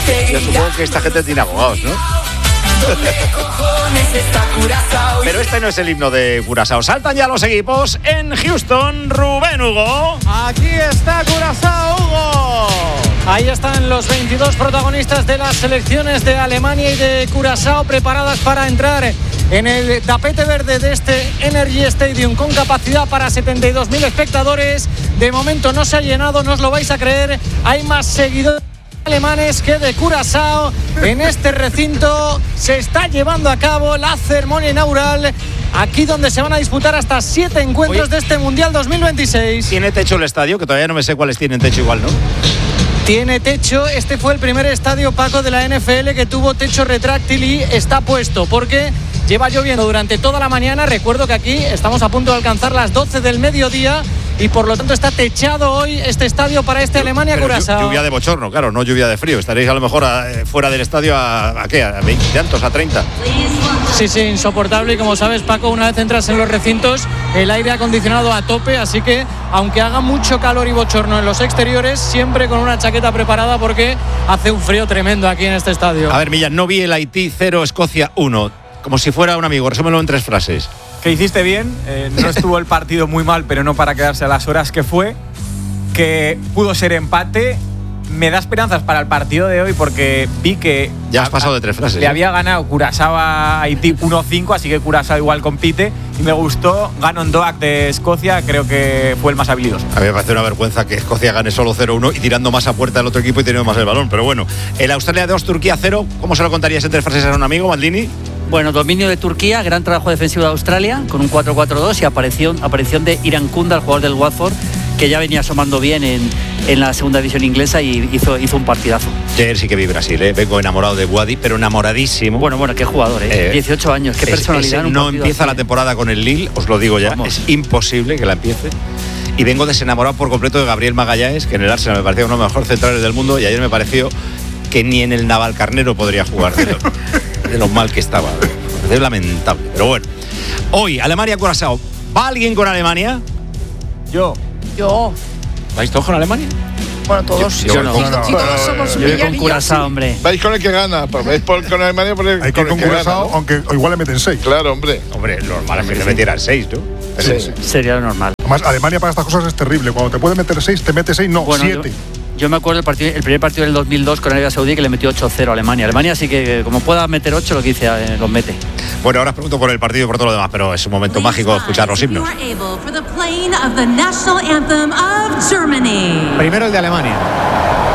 Yo supongo que esta gente tiene abogados, ¿no? Pero este no es el himno de Curazao. Saltan ya los equipos en Houston. Rubén Hugo. Aquí está Curazao, Hugo. Ahí están los 22 protagonistas de las selecciones de Alemania y de Curazao preparadas para entrar en el tapete verde de este Energy Stadium con capacidad para 72.000 espectadores. De momento no se ha llenado, no os lo vais a creer. Hay más seguidores alemanes que de Curazao. En este recinto se está llevando a cabo la ceremonia inaugural, aquí donde se van a disputar hasta 7 encuentros de este Mundial 2026. ¿Tiene techo el estadio? Que todavía no me sé cuáles tienen techo igual, ¿no? Tiene techo. Este fue el primer estadio, Paco, de la NFL que tuvo techo retráctil y está puesto porque lleva lloviendo durante toda la mañana. Recuerdo que aquí estamos a punto de alcanzar las 12 del mediodía y por lo tanto está techado hoy este estadio para este Alemania-Curazao. Lluvia de bochorno, claro, no lluvia de frío. Estaréis a lo mejor fuera del estadio ¿a qué? ¿A 20 tantos? ¿A 30? Sí, insoportable. Y como sabes, Paco, una vez entras en los recintos, el aire acondicionado a tope, así que aunque haga mucho calor y bochorno en los exteriores, siempre con una chaqueta preparada porque hace un frío tremendo aquí en este estadio. A ver, Millán, no vi el Haití 0, Escocia 1, como si fuera un amigo. Resúmelo en 3 frases. Que hiciste bien, no estuvo el partido muy mal, pero no para quedarse a las horas que fue, que pudo ser empate. Me da esperanzas para el partido de hoy porque vi que ya has pasado de 3 frases. Le había ganado Curazao a Haití 1-5, así que Curazao igual compite y me gustó. Ganó Doak de Escocia, creo que fue el más habilidoso. A mí me parece una vergüenza que Escocia gane solo 0-1 y tirando más a puerta del otro equipo y teniendo más el balón, pero bueno. El Australia 2, Turquía 0, ¿cómo se lo contarías en 3 frases a un amigo, Maldini? Bueno, dominio de Turquía, gran trabajo defensivo de Australia con un 4-4-2 y aparición de Iran Kunda, el jugador del Watford, que ya venía asomando bien en la segunda división inglesa y hizo un partidazo. Ayer sí que vi Brasil, vengo enamorado de Buadi, pero enamoradísimo. Bueno, qué jugador, 18 años, qué personalidad. No empieza la temporada con el Lille, os lo digo ya, es imposible que la empiece. Y vengo desenamorado por completo de Gabriel Magallanes, que en el Arsenal me parecía uno de los mejores centrales del mundo, y ayer me pareció que ni en el Navalcarnero podría jugar de lo mal que estaba. Es lamentable, pero bueno. Hoy, Alemania-Curazao. ¿Va alguien con Alemania? Yo. ¿Vais todos con Alemania? Bueno, todos. Yo no. Todos somos Yo voy con Curazao, hombre. Vais con el que gana. Vais con Alemania por el hay que ir con Curazao, ¿no? aunque igual le meten 6. Claro, hombre. Hombre, lo normal es que le metieran 6, ¿no? Sí. Sería lo normal. Además, Alemania para estas cosas es terrible. Cuando te puede meter 6, te mete 6, no, 7. Yo me acuerdo el primer partido del 2002 con Arabia Saudí que le metió 8-0 a Alemania. Alemania sí que como pueda meter 8, lo que dice, los mete. Bueno, ahora os pregunto por el partido y por todo lo demás, pero es un momento mágico escuchar los himnos. Primero el de Alemania.